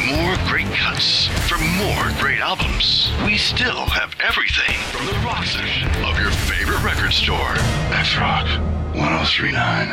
more great cuts, for more great albums, we still have everything from the rock section of your favorite record store. That's Rock 1039.